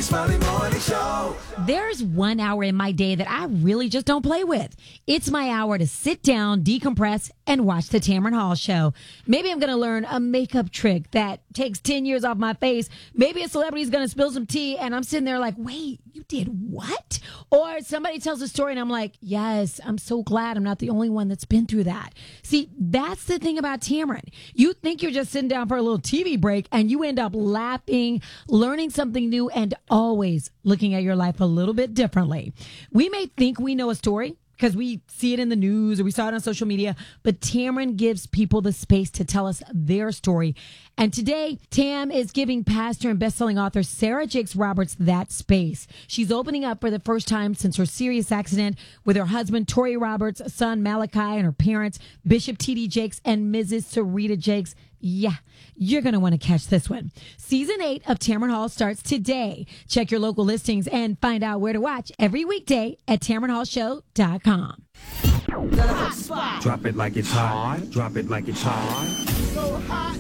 Ricky Smiley Morning Show. There's 1 hour in my day that I really just don't play with. It's my hour to sit down, decompress, and watch the Tamron Hall Show. Maybe I'm going to learn a makeup trick that takes 10 years off my face. Maybe a celebrity's going to spill some tea, and I'm sitting there like, wait, you did what? Or somebody tells a story, and I'm like, yes, I'm so glad I'm not the only one that's been through that. See, that's the thing about Tamron. You think you're just sitting down for a little TV break, and you end up laughing, learning something new, and always looking at your life a little bit differently. We may think we know a story because we see it in the news or we saw it on social media, but Tamron gives people the space to tell us their story. And today, Tam is giving pastor and best-selling author Sarah Jakes Roberts that space. She's opening up for the first time since her serious accident with her husband, Tory Roberts, son Malachi, and her parents, Bishop T.D. Jakes and Mrs. Sarita Jakes. Yeah, you're going to want to catch this one. Season 8 of Tamron Hall starts today. Check your local listings and find out where to watch every weekday at TamronHallShow.com. The hot spot. Drop it like it's hot. Drop it like it's hot. So hot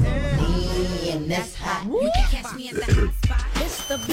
and that's hot. You can catch me at the hot spot. It's the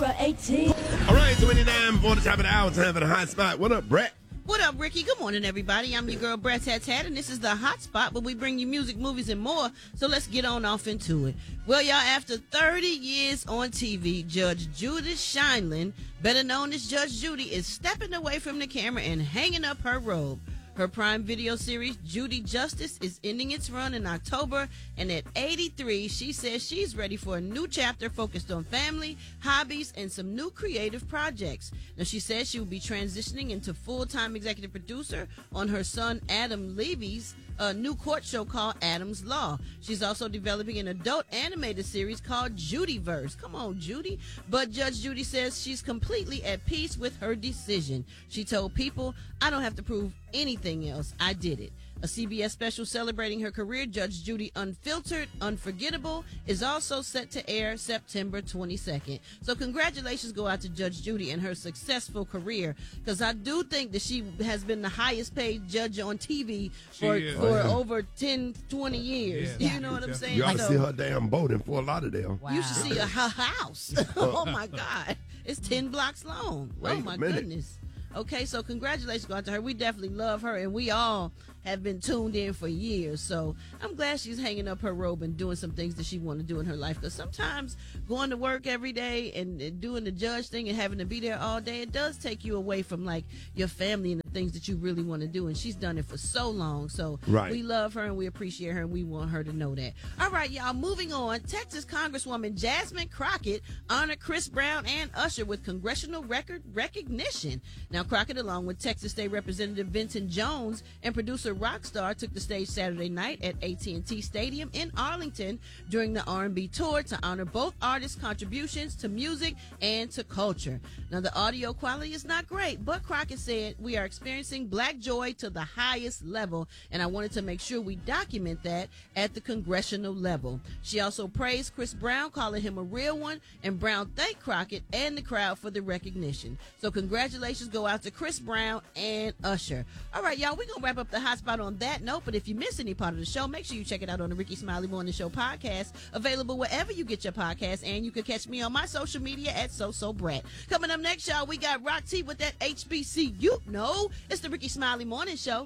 BR18. All right, 29 before the top of the hour, time for the hot spot. What up, Brett? What up, Ricky? Good morning, everybody. I'm your girl, Brett Tat Tat, and this is the Hot Spot, where we bring you music, movies, and more. So let's get on off into it. Well, y'all, after 30 years on TV, Judge Judith Sheindlin, better known as Judge Judy, is stepping away from the camera and hanging up her robe. Her Prime Video series, Judy Justice, is ending its run in October, and at 83, she says she's ready for a new chapter focused on family, hobbies, and some new creative projects. Now, she says she will be transitioning into full-time executive producer on her son Adam Levy's new court show called Adam's Law. She's also developing an adult animated series called Judyverse. Come on, Judy. But Judge Judy says she's completely at peace with her decision. She told People, I don't have to prove anything else. I did it. A CBS special celebrating her career, Judge Judy Unfiltered, Unforgettable, is also set to air September 22nd. So congratulations go out to Judge Judy and her successful career, because I do think that she has been the highest paid judge on TV for over 10, 20 years. Yeah. You know what I'm saying? You ought to So, see her damn boat in Fort Lauderdale. Wow. you should see her house. Oh, my God. It's 10 blocks long. Wait Oh, a my minute. goodness. Okay, so congratulations go out to her. We definitely love her, and we all have been tuned in for years. So I'm glad she's hanging up her robe and doing some things that she want to do in her life. Because sometimes going to work every day and doing the judge thing and having to be there all day, it does take you away from like your family and the things that you really want to do. And she's done it for so long. So Right. we love her and we appreciate her and we want her to know that. All right, y'all, moving on. Texas Congresswoman Jasmine Crockett honored Chris Brown and Usher with congressional record recognition. Now, Crockett, along with Texas State Representative Vincent Jones and producer Rockstar, took the stage Saturday night at AT&T Stadium in Arlington during the R&B tour to honor both artists' contributions to music and to culture. Now, the audio quality is not great, but Crockett said, we are experiencing black joy to the highest level, and I wanted to make sure we document that at the congressional level. She also praised Chris Brown, calling him a real one, and Brown thanked Crockett and the crowd for the recognition. So congratulations go out to Chris Brown and Usher. All right, y'all, we're going to wrap up the hot spot on that note, but if you miss any part of the show, make sure you check it out on the Ricky Smiley Morning Show podcast, available wherever you get your podcasts, and you can catch me on my social media at SoSoBrat. Coming up next, y'all, we got Rock T with that HBCU. No, it's the Ricky Smiley Morning Show.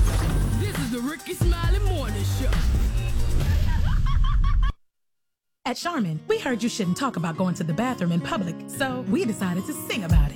This is the Ricky Smiley Morning Show. At Charmin, we heard you shouldn't talk about going to the bathroom in public, so we decided to sing about it.